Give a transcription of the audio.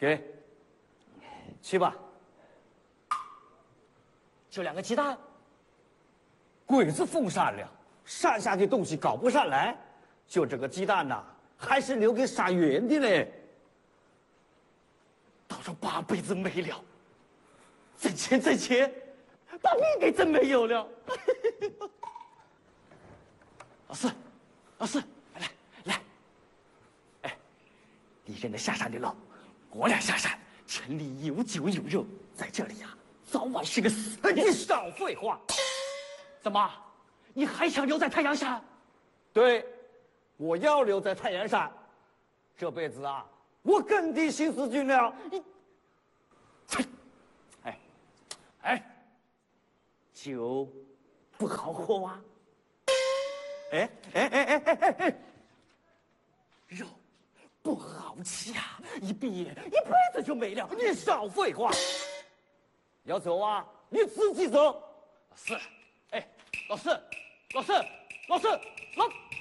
给，去吧。 就2个鸡蛋。 鬼子封山了，山下的东西搞不上来，就这个鸡蛋呐，还是留给杀员的嘞。 到时候8辈子没了，挣钱，把命给挣没有了。老四，来，哎，你认得下山的路，我俩下山，城里有酒有肉，在这里呀，早晚是个死。 你少废话！ 怎么，你还想留在太阳山？ 对，我要留在太阳山。这辈子啊，我跟你新四军了。你， 哎，酒不好喝啊。 哎， 肉不好吃啊，一辈子就没了。 你少废话！要走啊，你自己走。 老四，老四，